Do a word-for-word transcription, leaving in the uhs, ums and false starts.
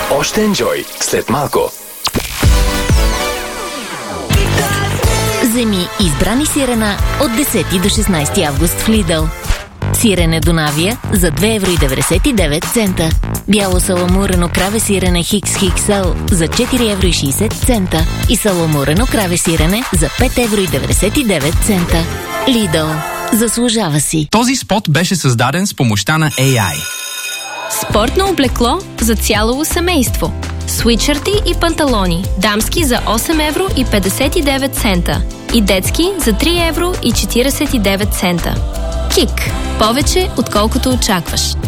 Още енджой след малко. Вземи избрани сирена от десети до шестнайсети август в Lidl. Сирене Донавия за две евро и деветдесет и девет цента. Бяло саламурено краве сирене Хикс Икс Ел за четири евро и шейсет цента. И саламурено краве сирене за пет евро и деветдесет и девет цента. Lidl. Заслужава си. Този спот беше създаден с помощта на Ей Ай. Спортно облекло за цяло семейство. Свитшърти и панталони. Дамски за осем евро и петдесет и девет цента. И детски за три евро и четирийсет и девет цента. Кик. Повече отколкото очакваш.